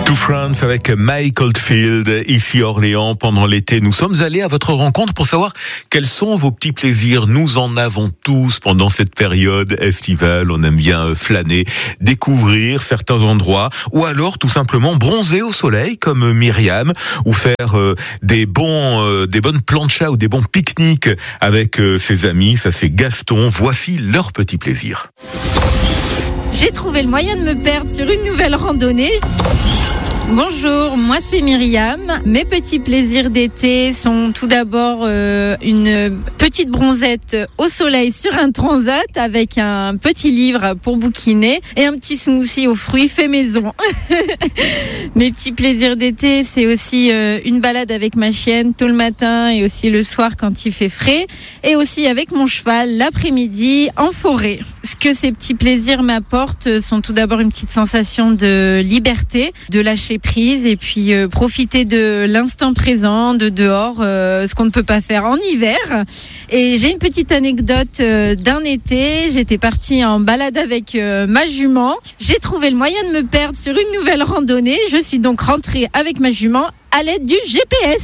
To France avec Mike Oldfield, ici Orléans. Pendant l'été, nous sommes allés à votre rencontre pour savoir quels sont vos petits plaisirs. Nous en avons tous pendant cette période estivale. On aime bien flâner, découvrir certains endroits, ou alors tout simplement bronzer au soleil comme Myriam, ou faire des bonnes planchas ou des bons pique-niques avec ses amis. Ça, c'est Gaston. Voici leurs petits plaisirs. J'ai trouvé le moyen de me perdre sur une nouvelle randonnée. Bonjour, moi c'est Myriam. Mes petits plaisirs d'été sont tout d'abord une petite bronzette au soleil sur un transat avec un petit livre pour bouquiner et un petit smoothie aux fruits fait maison. Mes petits plaisirs d'été, c'est aussi une balade avec ma chienne tôt le matin et aussi le soir quand il fait frais, et aussi avec mon cheval l'après-midi en forêt. Ce que ces petits plaisirs m'apportent sont tout d'abord une petite sensation de liberté, de lâcher prise et puis profiter de l'instant présent, de dehors, ce qu'on ne peut pas faire en hiver. Et j'ai une petite anecdote d'un été. J'étais partie en balade avec ma jument. J'ai trouvé le moyen de me perdre sur une nouvelle randonnée. Je suis donc rentrée avec ma jument à l'aide du GPS.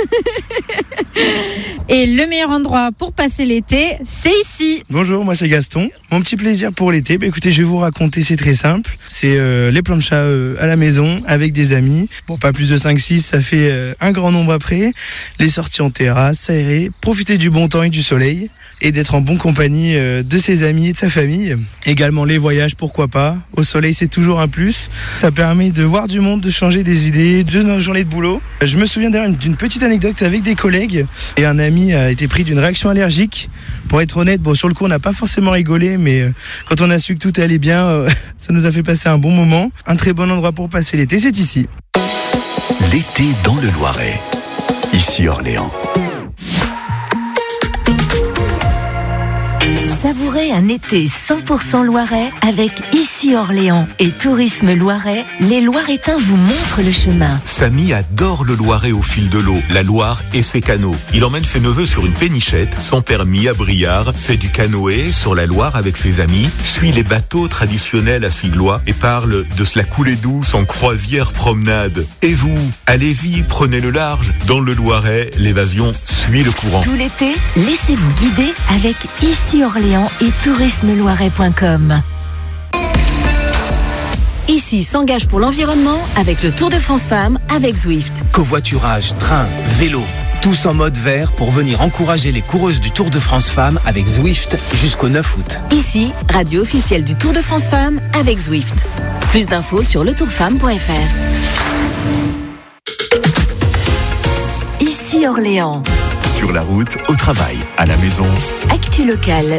Et le meilleur endroit pour passer l'été, c'est ici. Bonjour, moi c'est Gaston. Mon petit plaisir pour l'été, écoutez, je vais vous raconter, c'est très simple. C'est les planchas à la maison avec des amis. Bon, pas plus de 5-6, ça fait un grand nombre après. Les sorties en terrasse, s'aérer, profiter du bon temps et du soleil et d'être en bonne compagnie de ses amis et de sa famille. Également les voyages, pourquoi pas. Au soleil, c'est toujours un plus. Ça permet de voir du monde, de changer des idées, de nos journées de boulot. Je me souviens d'ailleurs d'une petite anecdote avec des collègues et un ami a été pris d'une réaction allergique. Pour être honnête, bon, sur le coup, on n'a pas forcément rigolé, mais quand on a su que tout allait bien, ça nous a fait passer un bon moment. Un très bon endroit pour passer l'été, c'est ici. L'été dans le Loiret, ici Orléans. Savourez un été 100% Loiret avec Ici Orléans et Tourisme Loiret. Les Loiretains vous montrent le chemin. Samy adore le Loiret au fil de l'eau, la Loire et ses canaux. Il emmène ses neveux sur une pénichette, sans permis, à Briard, fait du canoë sur la Loire avec ses amis, suit les bateaux traditionnels à Siglois et parle de la coulée douce en croisière promenade. Et vous, allez-y, prenez le large. Dans le Loiret, l'évasion suit le courant. Tout l'été, laissez-vous guider avec Ici Orléans et tourismeloiret.com. Ici s'engage pour l'environnement avec le Tour de France Femmes avec Zwift. Covoiturage, train, vélo, tous en mode vert pour venir encourager les coureuses du Tour de France Femmes avec Zwift jusqu'au 9 août. Ici, radio officielle du Tour de France Femmes avec Zwift. Plus d'infos sur letourfemme.fr. Ici Orléans. Sur la route, au travail, à la maison. Actu locale,